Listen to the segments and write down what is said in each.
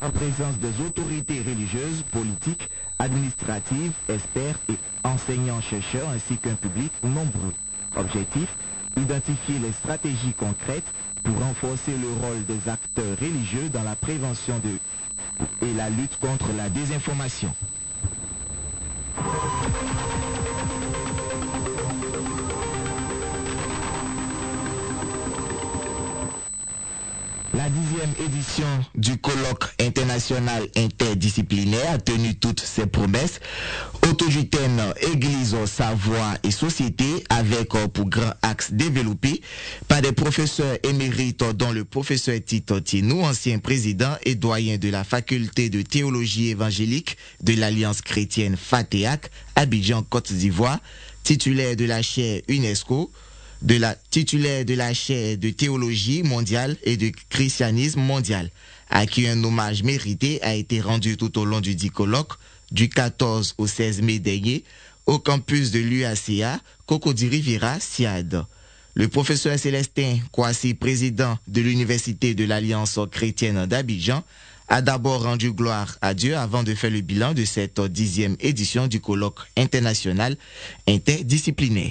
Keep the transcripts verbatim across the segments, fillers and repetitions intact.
en présence des autorités religieuses, politiques, administratives, experts et enseignants-chercheurs ainsi qu'un public nombreux. Objectif, identifier les stratégies concrètes pour renforcer le rôle des acteurs religieux dans la prévention de et la lutte contre la désinformation. La dixième édition du colloque international interdisciplinaire a tenu toutes ses promesses autour du thème Église, savoir et société, avec pour grand axe développé par des professeurs émérites dont le professeur Tito Tienou, ancien président et doyen de la faculté de théologie évangélique de l'Alliance chrétienne FATEAC, Abidjan, Côte d'Ivoire, titulaire de la chaire UNESCO, de la titulaire de la chaire de théologie mondiale et de christianisme mondial, à qui un hommage mérité a été rendu tout au long du dit colloque du quatorze au seize mai dernier au campus de l'U A C A, Cocody Riviera, Siad. Le professeur Célestin Kouassi, président de l'Université de l'Alliance chrétienne d'Abidjan, a d'abord rendu gloire à Dieu avant de faire le bilan de cette dixième édition du colloque international interdisciplinaire.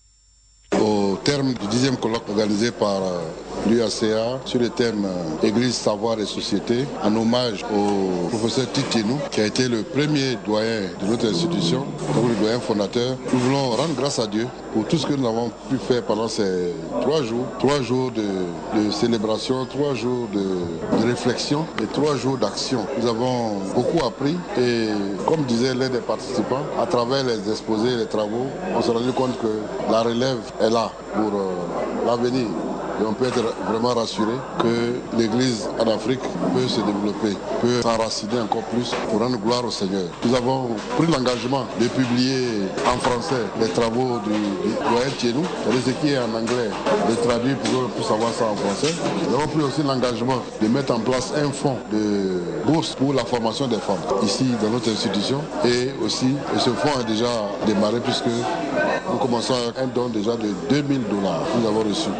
Au terme du dixième colloque organisé par l'U A C A sur le thème Église, savoir et société, en hommage au professeur Tito Tienou, qui a été le premier doyen de notre institution, le doyen fondateur, nous voulons rendre grâce à Dieu pour tout ce que nous avons pu faire pendant ces trois jours, trois jours de, de célébration, trois jours de, de réflexion et trois jours d'action. Nous avons beaucoup appris et, comme disait l'un des participants, à travers les exposés et les travaux, on s'est rendu compte que la relève est là pour euh, l'avenir. Et on peut être vraiment rassuré que l'Église en Afrique peut se développer, peut s'enraciner encore plus pour rendre gloire au Seigneur. Nous avons pris l'engagement de publier en français les travaux du, du doyen Tienou, c'est-à-dire ce qui est en anglais, de traduire pour qu'on puisse savoir ça en français. Nous avons pris aussi l'engagement de mettre en place un fonds de bourse pour la formation des femmes ici dans notre institution. Et aussi, et ce fonds a déjà démarré puisque nous commençons un don déjà de deux mille dollars que nous avons reçu.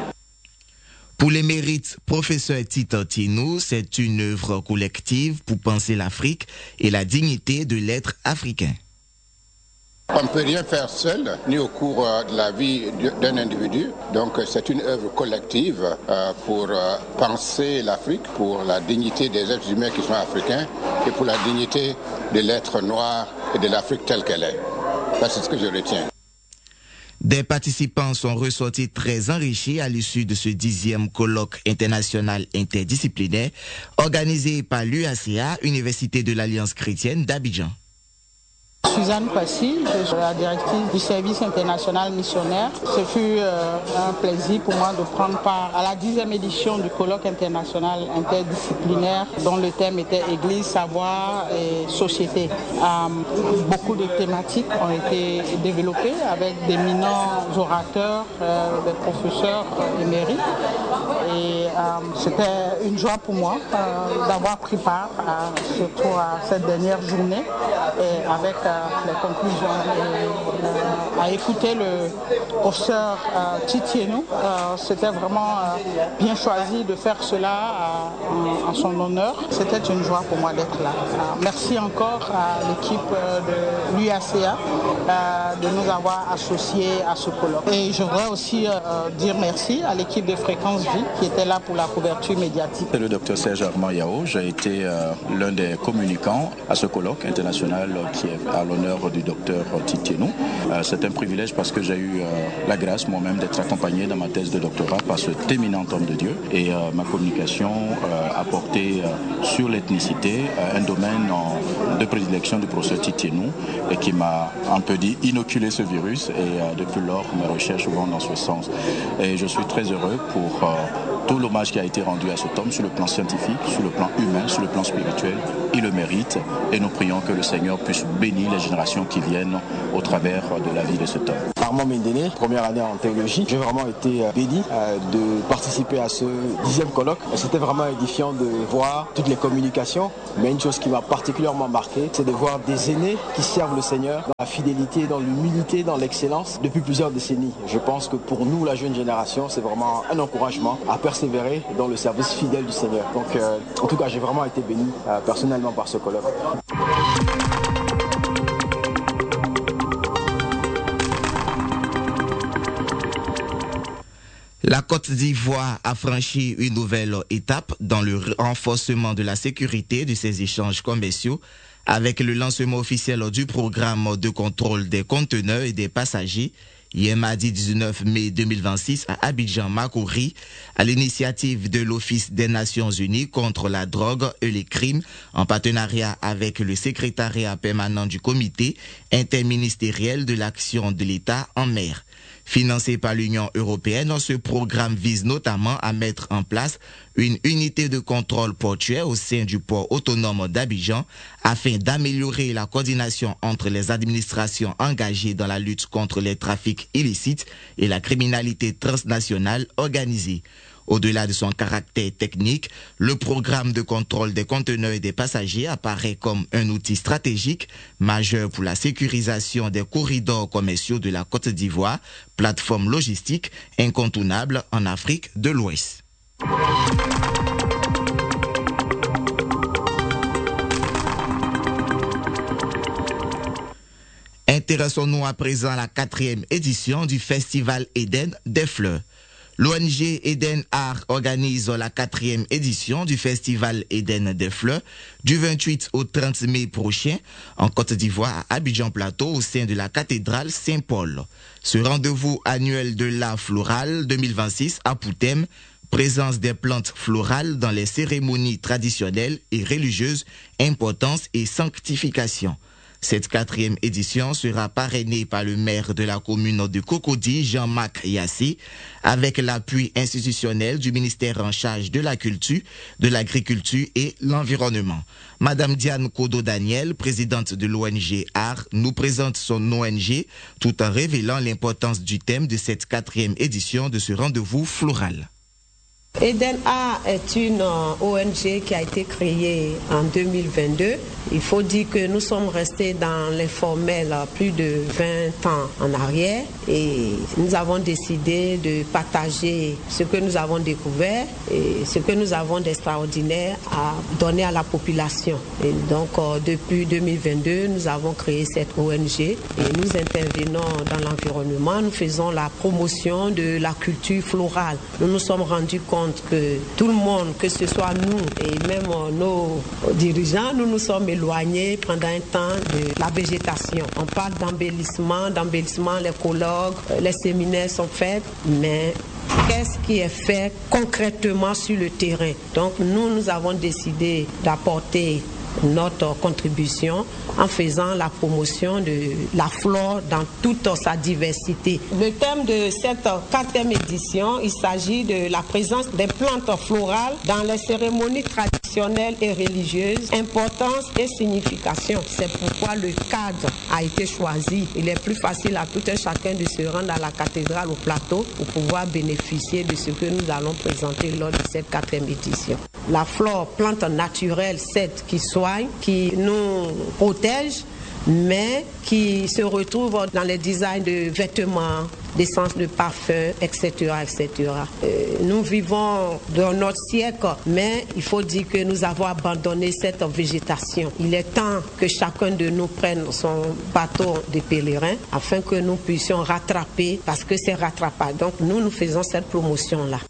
Pour les mérites, professeur Tito Tienou, c'est une œuvre collective pour penser l'Afrique et la dignité de l'être africain. On ne peut rien faire seul, ni au cours de la vie d'un individu. Donc c'est une œuvre collective pour penser l'Afrique, pour la dignité des êtres humains qui sont africains et pour la dignité de l'être noir et de l'Afrique telle qu'elle est. Ça, c'est ce que je retiens. Des participants sont ressortis très enrichis à l'issue de ce dixième colloque international interdisciplinaire organisé par l'U A C A, Université de l'Alliance chrétienne d'Abidjan. Suzanne Kouassi, je suis la directrice du service international missionnaire. Ce fut euh, un plaisir pour moi de prendre part à la dixième édition du colloque international interdisciplinaire dont le thème était Église, savoir et société. Euh, beaucoup de thématiques ont été développées avec d'éminents orateurs, euh, des professeurs euh, émérites. Et euh, c'était une joie pour moi euh, d'avoir pris part à, surtout à cette dernière journée et avec euh, les conclusions et euh, à écouter le professeur euh, Tito Tienou. Euh, C'était vraiment euh, bien choisi de faire cela euh, en, en son honneur. C'était une joie pour moi d'être là. Euh, merci encore à l'équipe euh, de l'U A C A euh, de nous avoir associés à ce colloque. Et je voudrais aussi euh, dire merci à l'équipe de Fréquence Vie qui était là pour la couverture médiatique. C'est le docteur Serge Armand Yao. J'ai été euh, l'un des communicants à ce colloque international qui est à l'honneur du docteur Tito Tienou. Euh, c'est un privilège parce que j'ai eu euh, la grâce moi-même d'être accompagné dans ma thèse de doctorat par cet éminent homme de Dieu. Et euh, ma communication euh, a porté euh, sur l'ethnicité, euh, un domaine en, de prédilection du professeur Tito Tienou et qui m'a un peu dit inoculé ce virus. Et euh, depuis lors, mes recherches vont dans ce sens. Et je suis très heureux pour euh, tout l'hommage qui a été rendu à cet homme sur le plan scientifique, sur le plan humain, sur le plan spirituel. Il le mérite et nous prions que le Seigneur puisse bénir les générations qui viennent au travers de la vie de cet homme. Armand Mendene, première année en théologie. J'ai vraiment été béni de participer à ce dixième colloque. C'était vraiment édifiant de voir toutes les communications, mais une chose qui m'a particulièrement marqué, c'est de voir des aînés qui servent le Seigneur dans la fidélité, dans l'humilité, dans l'excellence depuis plusieurs décennies. Je pense que pour nous, la jeune génération, c'est vraiment un encouragement à persévérer dans le service fidèle du Seigneur. Donc, euh, en tout cas, j'ai vraiment été béni euh, personnellement par ce colloque. La Côte d'Ivoire a franchi une nouvelle étape dans le renforcement de la sécurité de ses échanges commerciaux avec le lancement officiel du programme de contrôle des conteneurs et des passagers hier mardi dix-neuf mai deux mille vingt-six à Abidjan-Makori, à l'initiative de l'Office des Nations Unies contre la drogue et les crimes, en partenariat avec le secrétariat permanent du comité interministériel de l'action de l'État en mer. Financé par l'Union européenne, ce programme vise notamment à mettre en place une unité de contrôle portuaire au sein du port autonome d'Abidjan afin d'améliorer la coordination entre les administrations engagées dans la lutte contre les trafics illicites et la criminalité transnationale organisée. Au-delà de son caractère technique, le programme de contrôle des conteneurs et des passagers apparaît comme un outil stratégique majeur pour la sécurisation des corridors commerciaux de la Côte d'Ivoire, plateforme logistique incontournable en Afrique de l'Ouest. Intéressons-nous à présent à la quatrième édition du Festival Eden des Fleurs. L'O N G Eden Art organise la quatrième édition du Festival Eden des Fleurs du vingt-huit au trente mai prochain en Côte d'Ivoire à Abidjan Plateau au sein de la cathédrale Saint-Paul. Ce rendez-vous annuel de l'art floral deux mille vingt-six a pour thème présence des plantes florales dans les cérémonies traditionnelles et religieuses, importance et sanctification. Cette quatrième édition sera parrainée par le maire de la commune de Cocody, Jean-Marc Yassé, avec l'appui institutionnel du ministère en charge de la culture, de l'agriculture et l'environnement. Madame Diane Kodo-Daniel, présidente de l'O N G Art, nous présente son O N G tout en révélant l'importance du thème de cette quatrième édition de ce rendez-vous floral. Eden Art est une O N G qui a été créée en deux mille vingt-deux. Il faut dire que nous sommes restés dans l'informel plus de vingt ans en arrière et nous avons décidé de partager ce que nous avons découvert et ce que nous avons d'extraordinaire à donner à la population. Et donc depuis deux mille vingt-deux, nous avons créé cette O N G et nous intervenons dans l'environnement. Nous faisons la promotion de la culture florale. Nous nous sommes rendus compte que tout le monde, que ce soit nous et même nos dirigeants, nous nous sommes éloignés pendant un temps de la végétation. On parle d'embellissement, d'embellissement, les colloques, les séminaires sont faits, mais qu'est-ce qui est fait concrètement sur le terrain? Donc nous, nous avons décidé d'apporter notre contribution en faisant la promotion de la flore dans toute sa diversité. Le thème de cette quatrième édition, il s'agit de la présence des plantes florales dans les cérémonies traditionnelles et religieuses, importance et signification. C'est pourquoi le cadre a été choisi. Il est plus facile à tout un chacun de se rendre à la cathédrale au plateau pour pouvoir bénéficier de ce que nous allons présenter lors de cette quatrième édition. La flore, plante naturelle, cette qui soigne, qui nous protège, mais qui se retrouve dans les designs de vêtements, d'essence de parfum, et cetera, et cetera. Euh, nous vivons dans notre siècle, mais il faut dire que nous avons abandonné cette végétation. Il est temps que chacun de nous prenne son bateau de pèlerin afin que nous puissions rattraper, parce que c'est rattrapable. Donc nous, nous faisons cette promotion-là.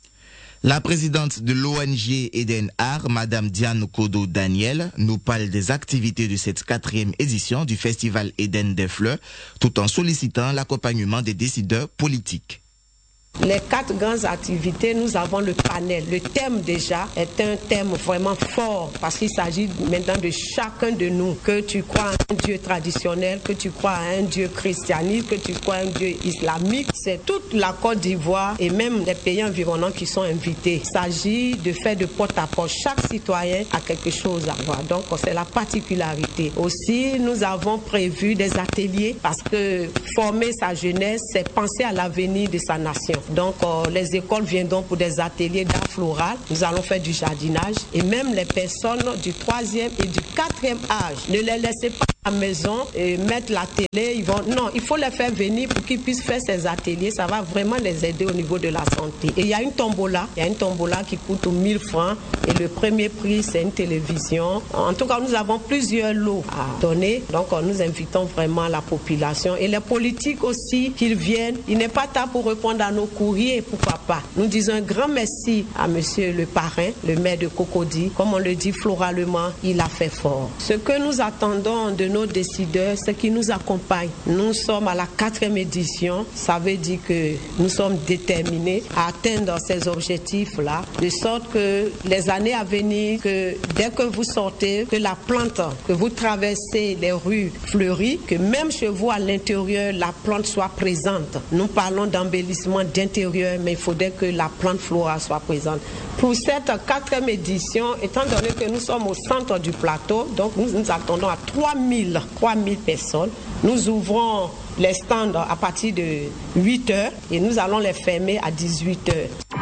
La présidente de l'O N G Eden Art, Madame Diane Kodo-Daniel, nous parle des activités de cette quatrième édition du Festival Eden des Fleurs, tout en sollicitant l'accompagnement des décideurs politiques. Les quatre grandes activités, nous avons le panel. Le thème déjà est un thème vraiment fort parce qu'il s'agit maintenant de chacun de nous. Que tu crois à un Dieu traditionnel, que tu crois à un Dieu christianiste, que tu crois à un Dieu islamique. C'est toute la Côte d'Ivoire et même les pays environnants qui sont invités. Il s'agit de faire de porte à porte. Chaque citoyen a quelque chose à voir. Donc c'est la particularité. Aussi, nous avons prévu des ateliers parce que former sa jeunesse, c'est penser à l'avenir de sa nation. Donc euh, les écoles viendront pour des ateliers d'art floral. Nous allons faire du jardinage et même les personnes du troisième et du quatrième âge. Ne les laissez pas à la maison et mettre la télé. Ils vont... Non, il faut les faire venir pour qu'ils puissent faire ces ateliers. Ça va vraiment les aider au niveau de la santé. Et il y a une tombola. Il y a une tombola qui coûte mille francs et le premier prix, c'est une télévision. En tout cas, nous avons plusieurs lots à donner. Donc nous invitons vraiment la population et les politiques aussi qu'ils viennent. Il n'est pas tard pour répondre à nos courriers, pourquoi pas. Nous disons un grand merci à monsieur le parrain, le maire de Cocody. Comme on le dit floralement, il a fait fort. Ce que nous attendons de nos décideurs, c'est qu'ils nous accompagnent. Nous sommes à la quatrième édition. Ça veut dire que nous sommes déterminés à atteindre ces objectifs-là, de sorte que les années à venir, que dès que vous sortez, que la plante, que vous traversez les rues fleuries, que même chez vous à l'intérieur, la plante soit présente. Nous parlons d'embellissement d'intérieur, mais il faudrait que la plante florale soit présente. Pour cette quatrième édition, étant donné que nous sommes au centre du plateau, donc nous nous attendons à trois mille personnes. Nous ouvrons les stands à partir de huit heures et nous allons les fermer à dix-huit heures.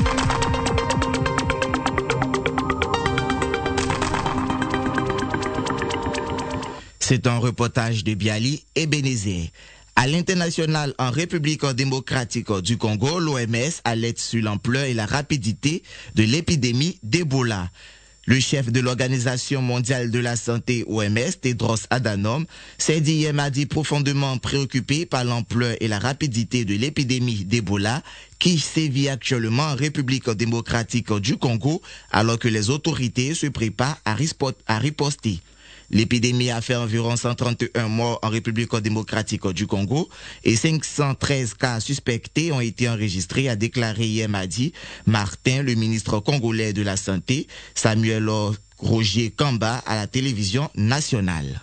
C'est un reportage de Biali et Bénézé. À l'international, en République démocratique du Congo, l'O M S alerte sur l'ampleur et la rapidité de l'épidémie d'Ebola. Le chef de l'Organisation mondiale de la santé O M S, Tedros Adhanom, s'est dit hier mardi profondément préoccupé par l'ampleur et la rapidité de l'épidémie d'Ebola qui sévit actuellement en République démocratique du Congo alors que les autorités se préparent à riposter. L'épidémie a fait environ cent trente et un morts en République démocratique du Congo et cinq cent treize cas suspectés ont été enregistrés, a déclaré hier mardi Martin, le ministre congolais de la Santé, Samuel Roger Kamba à la télévision nationale.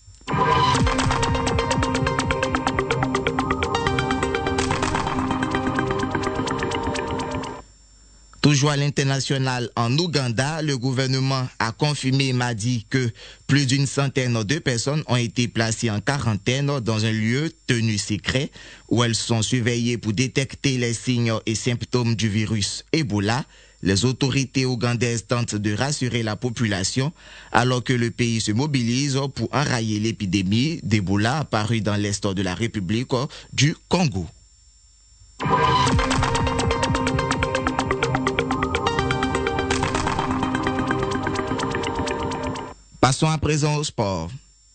Toujours à l'international, en Ouganda, le gouvernement a confirmé mardi que plus d'une centaine de personnes ont été placées en quarantaine dans un lieu tenu secret où elles sont surveillées pour détecter les signes et symptômes du virus Ebola. Les autorités ougandaises tentent de rassurer la population alors que le pays se mobilise pour enrayer l'épidémie d'Ebola apparue dans l'est de la République du Congo. Passons à présent au sport.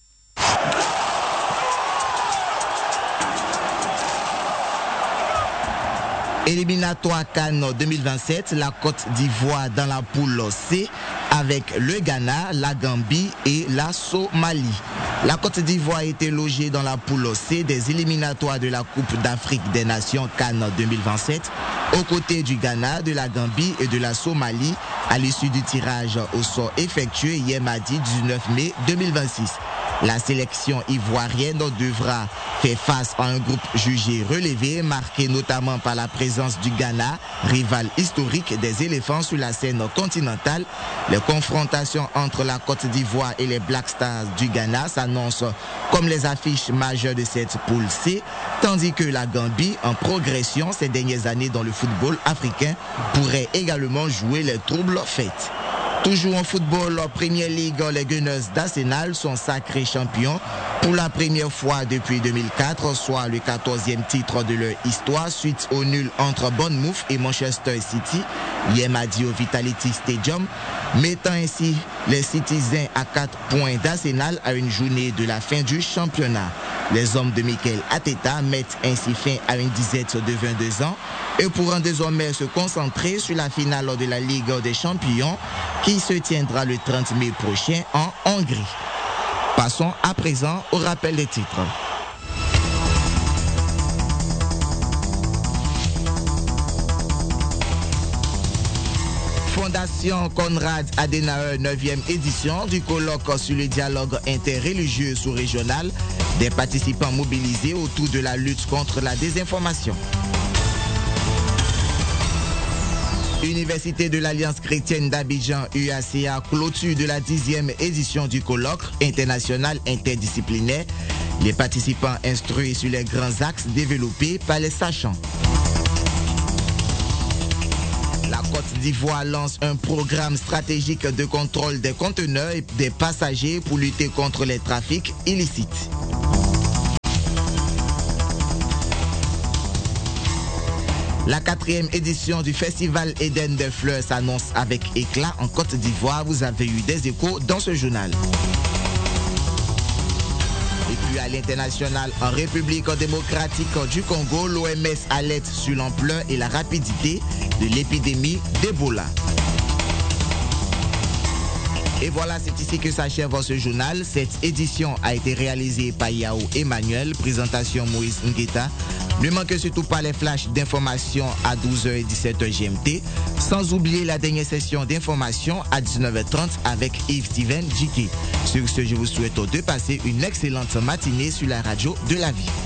Éliminatoire CAN deux mille vingt-sept, la Côte d'Ivoire dans la poule C avec le Ghana, la Gambie et la Somalie. La Côte d'Ivoire a été logée dans la poule C des éliminatoires de la Coupe d'Afrique des Nations CAN deux mille vingt-sept aux côtés du Ghana, de la Gambie et de la Somalie à l'issue du tirage au sort effectué hier mardi dix-neuf mai deux mille vingt-six. La sélection ivoirienne devra faire face à un groupe jugé relevé, marqué notamment par la présence du Ghana, rival historique des éléphants sur la scène continentale. Les confrontations entre la Côte d'Ivoire et les Black Stars du Ghana s'annoncent comme les affiches majeures de cette poule C, tandis que la Gambie, en progression ces dernières années dans le football africain, pourrait également jouer les troubles faits. Toujours en football, en Premier League, les Gunners d'Arsenal sont sacrés champions pour la première fois depuis deux mille quatre, soit le quatorzième titre de leur histoire suite au nul entre Bournemouth et Manchester City, hier mardi au Vitality Stadium, mettant ainsi les Citizens à quatre points d'Arsenal à une journée de la fin du championnat. Les hommes de Mikel Arteta mettent ainsi fin à une disette de vingt-deux ans et pourront désormais se concentrer sur la finale de la Ligue des Champions qui se tiendra le trente mai prochain en Hongrie. Passons à présent au rappel des titres. Fondation Konrad Adenauer, neuvième édition du colloque sur le dialogue interreligieux sous-régional, des participants mobilisés autour de la lutte contre la désinformation. Université de l'Alliance chrétienne d'Abidjan, U A C A, clôture de la dixième édition du colloque international interdisciplinaire. Les participants instruits sur les grands axes développés par les sachants. La Côte d'Ivoire lance un programme stratégique de contrôle des conteneurs et des passagers pour lutter contre les trafics illicites. La quatrième édition du Festival Eden des Fleurs s'annonce avec éclat en Côte d'Ivoire. Vous avez eu des échos dans ce journal. Et puis à l'international, en République démocratique du Congo, l'O M S alerte sur l'ampleur et la rapidité de l'épidémie d'Ebola. Et voilà, c'est ici que s'achève ce journal. Cette édition a été réalisée par Yao Emmanuel, présentation Moïse Ngueta. Ne manquez surtout pas les flashs d'information à douze heures et dix-sept heures G M T, sans oublier la dernière session d'information à dix-neuf heures trente avec Yves Steven J K. Sur ce, je vous souhaite de passer une excellente matinée sur la radio de la vie.